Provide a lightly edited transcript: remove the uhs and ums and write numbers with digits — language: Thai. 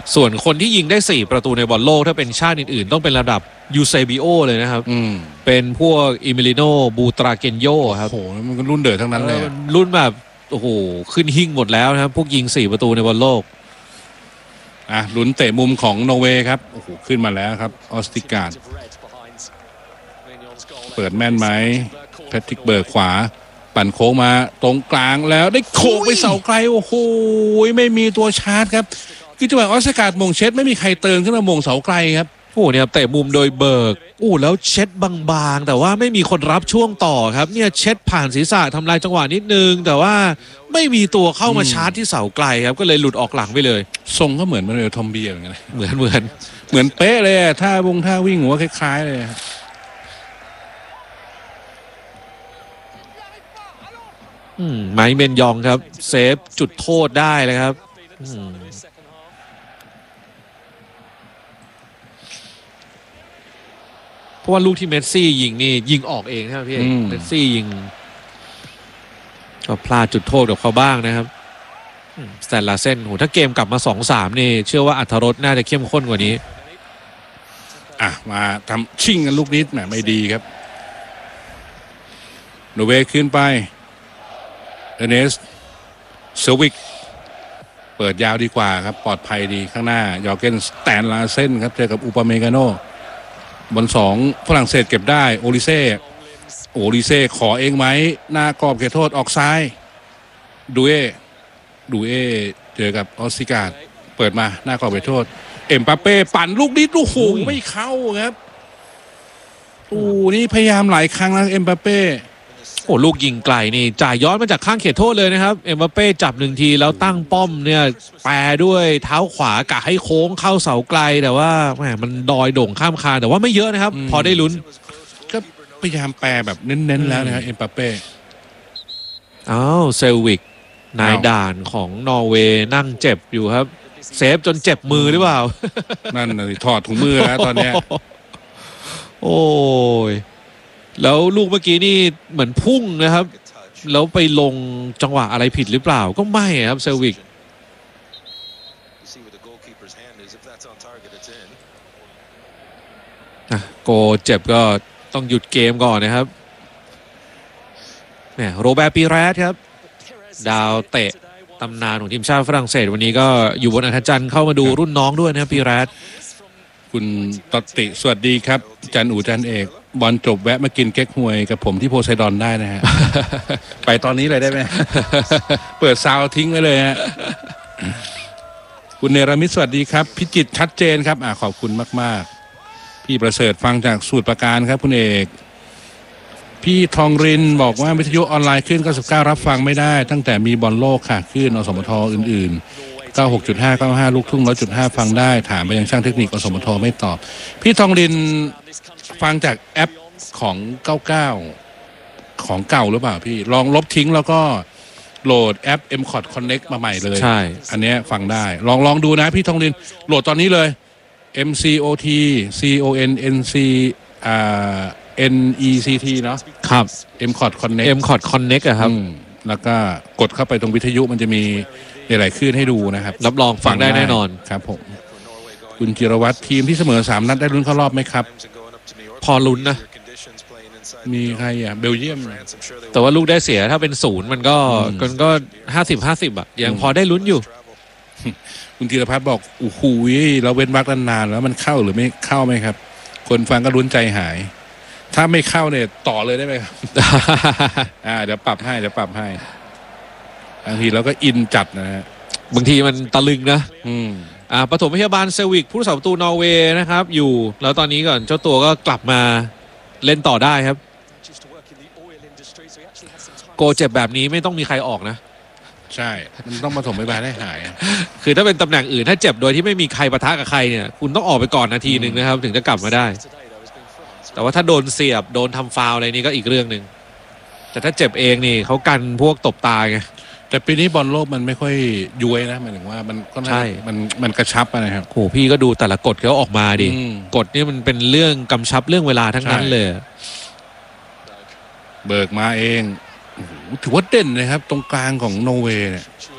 ส่วนคนที่ยิงได้4ประตูในบอลโลกถ้าเป็นชาติอื่นๆต้องเป็นระดับยูเซบิโอเลยนะครับเป็นพวกอิมิลิโนบูตราเกนโยครับโอ้โหมันก็รุ่นเดือดทั้งนั้นเลยรุ่นแบบโอ้โหขึ้นหิ้งหมดแล้วนะครับพวกยิง4ประตูในบอลโลกลุ้นเตะมุมของนอร์เวย์ครับโอ้โหขึ้นมาแล้วครับออสติการ์ดเปิดแม่นไหมแพทริกเบิร์กขวาปั่นโค้งมาตรงกลางแล้วได้โขกไปเสาไกลโอ้โหไม่มีตัวชาร์จครับคือจังหวะออสติการ์ดมงเช็ดไม่มีใครเติมขึ้นมามงเสาไกลครับโอ้เนี่ยเตะมุมโดยเบิร์กแล้วเช็ดบางๆแต่ว่าไม่มีคนรับช่วงต่อครับเนี่ยเช็ดผ่านศีรษะทำลายจังหวะนิดนึงแต่ว่าไม่มีตัวเข้ามาชาร์จที่เสาไกลครับก็เลยหลุดออกหลังไปเลยทรงก็เหมือนมาเรลทอมเบียร์เหมือนกันเหมือนเป๊ะเลยท่าวิ่งหัวคล้ายๆเลยไมค์เมนยองครับเซฟจุดโทษได้เลยครับเพราะว่าลูกที่เมสซี่ยิงนี่ยิงออกเองครับพี่เมสซี่ยิงก็พลาดจุดโทษกับเขาบ้างนะครับสแตนลาเซนโหถ้าเกมกลับมา 2-3 นี่เชื่อว่าอรรถรสน่าจะเข้มข้นกว่านี้มาทำชิงกันลูกนี้แหมไม่ดีครับโนเวย์ขึ้นไปเอเนสเซวิกเปิดยาวดีกว่าครับปลอดภัยดีข้างหน้ายอร์เกนสแตนลาเซนครับเจอกับอุปเมกาโนบอล2ฝรั่งเศสเก็บได้โอลิเซ่ขอเองไหมหน้ากรอบเขตโทษออกซ้ายดูเอเจอกับออสติการ์ดเปิดมาหน้ากรอบเขตโทษเอ็มบัปเป้ปั่นลูกนี้ลูกโหไม่เข้าครับนี่พยายามหลายครั้งแล้วเอ็มบัปเป้ลูกยิงไกลนี่จ่ายย้อนมาจากข้างเขตโทษเลยนะครับเอ็มบัปเป้จับ1ทีแล้วตั้งป้อมเนี่ยแปรด้วยเท้าขวากะให้โค้งเข้าเสาไกลแต่ว่าแหมมันดอยโด่งข้ามคานแต่ว่าไม่เยอะนะครับพอได้ลุ้นก็พยายามแปรแบบเน้นๆแล้วนะครับเอ็มบัปเป้เซลวิกนายด่านของนอร์เวย์นั่งเจ็บอยู่ครับเซฟจนเจ็บมือหรือเปล่านั่นถอดถุงมือแล้วตอนนี้โอ้ยแล้วลูกเมื่อกี้นี่เหมือนพุ่งนะครับแล้วไปลงจังหวะอะไรผิดหรือเปล่าก็ไม่ครับเซลวิกโกเจ็บก็ต้องหยุดเกมก่อนนะครับเนี่ยโรเบร์ตปีแรสครับดาวเตะตำนานของทีมชาติฝรั่งเศสวันนี้ก็อยู่บนอัธจันทร์เข้ามาดูรุ่นน้องด้วยนะครับปีแรสคุณตติสวัสดีครับจันอู่จันเอกบอลจบแวะมากินเก๊กฮวยกับผมที่โพไซดอนได้นะฮะ ไปตอนนี้เลยได้ไหม เปิดซาวทิ้งไว้เลยฮะ คุณเนรมิตสวัสดีครับพิจิตรชัดเจนครับขอบคุณมากๆพี่ประเสริฐฟังจากสูตรประการครับคุณเอกพี่ทองรินบอกว่าวิทยุออนไลน์ขึ้น99รับฟังไม่ได้ตั้งแต่มีบอลโลกค่ะขึ้นอสมทอื่นๆ96.5 95ลูกทุ่ง 100.5 ฟังได้ถามไปยังช่างเทคนิคอสมทไม่ตอบพี่ทองรินฟังจากแอปของ99ของเก่าหรือเปล่าพี่ลองลบทิ้งแล้วก็โหลดแอป MCOT Connect มาใหม่เลยใช่อันนี้ฟังได้ลองดูนะพี่ทองรินโหลดตอนนี้เลย MCOT CONNC NECT เนาะครับ MCOT Connect อะครับแล้วก็กดเข้าไปตรงวิทยุมันจะมีหลายคลื่นให้ดูนะครับรับรองฟังได้แน่นอนครับผมคุณจิรวัตรทีมที่เสมอ3นัดได้ลุ้นเข้ารอบไหมครับพอลุ้นนะมีใครเบลเยียมแต่ว่าลูกได้เสียถ้าเป็น0มันก็50-50ยังพอได้ลุ้นอยู่คุณธีรพัฒน์บอกโอ้โหเราเว้นวรรคนานๆแล้วมันเข้าหรือไม่เข้าไหมครับคนฟังก็ลุ้นใจหายถ้าไม่เข้าเนี่ยต่อเลยได้ไหมครับ เดี๋ยวปรับให้บางทีเราก็อินจัดนะฮะบางทีมันตะลึงนะปฐมพยาบาลเซวิกผู้รักษาประตูนอร์เวย์นะครับอยู่แล้วตอนนี้ก่อนเจ้าตัวก็กลับมาเล่นต่อได้ครับโกเจ็บแบบนี้ไม่ต้องมีใครออกนะใช่มันต้องปฐมพยาบาลให้หายคือถ้าเป็นตำแหน่งอื่นถ้าเจ็บโดยที่ไม่มีใครปะทะกับใครเนี่ยคุณต้องออกไปก่อนนาทีนึงนะครับถึงจะกลับมาได้แต่ว่าถ้าโดนเสียบโดนทำฟาวล์อะไรนี่ก็อีกเรื่องนึงแต่ถ้าเจ็บเองนี่เขากันพวกตบตาไงแต่ปีนี้บอลโลกมันไม่ค่อยย้วยนะหมายถึงว่ามันก็ใช่มันกระชับนะครับโหพี่ก็ดูแต่ละกฎเขาออกมาดิกฎนี่มันเป็นเรื่องกำชับเรื่องเวลาทั้งนั้นเลยเบิกมาเองถือว่าเด่นเลยครับตรงกลางของนอร์เวย์เนี่ย